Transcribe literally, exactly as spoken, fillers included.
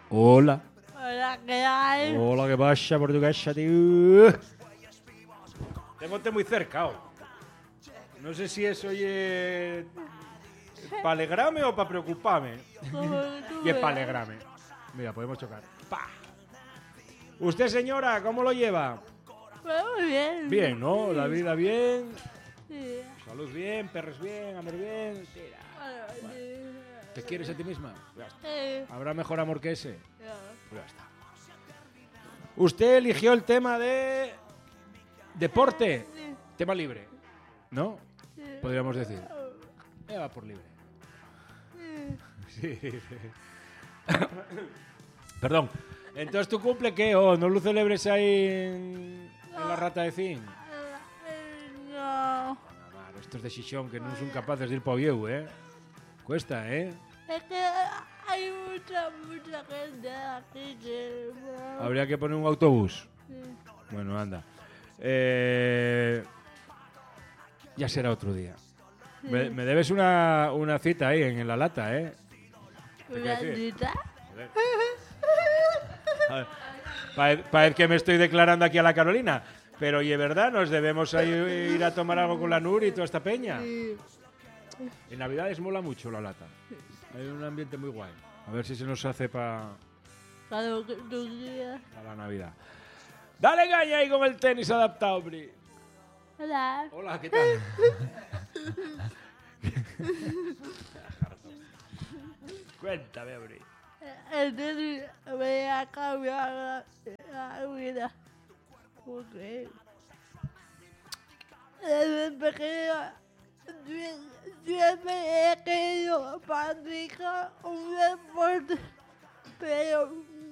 Hola. Hola, ¿qué hay? Hola, ¿qué pasa, portuguesa, tío? Tengo té muy cerca, oh. No sé si es oye para alegrarme o para preocuparme. Como tú Y es para veas. alegrarme. Mira, podemos chocar. ¡Pah! Usted, señora, ¿cómo lo lleva? Pues muy bien. Bien, ¿no? La vida bien, Sí. salud bien, perros bien, amor bien. Tira. Bueno, sí. ¿Te quieres a ti misma? Ya está. Sí. ¿Habrá mejor amor que ese? Ya. Pues ya está. Usted eligió el tema de deporte, Sí. tema libre, ¿no? Sí. Podríamos decir. Eh, va por libre. Sí. Sí. Perdón. Entonces, ¿tu cumple qué? Oh, ¿no lo celebres ahí en, en la rata de zinc? Eh, No. Ah, vale, estos de Xixón que no son capaces de ir para Ovieu, ¿eh? Cuesta, ¿eh? Es que hay mucha, mucha gente aquí que... Habría que poner un autobús. Sí. Bueno, anda. Eh, ya será otro día. Me, me debes una, una cita ahí en, la lata, ¿eh? ¿Te ¿Una qué decir? cita? Joder. Parece que me estoy declarando aquí a la Carolina. Pero, y es verdad, nos debemos a ir, ir a tomar algo con la Nuri y toda esta peña. Sí. En Navidades mola mucho la lata. Hay un ambiente muy guay. A ver si se nos hace para Cuando tú quieras. la Navidad. Dale caña ahí con el tenis adaptado, Bri. Hola. Hola, ¿qué tal? Cuéntame, Bri. Entonces me ha cambiado la, la vida. Porque desde pequeño sie- siempre he querido practicar un deporte, pero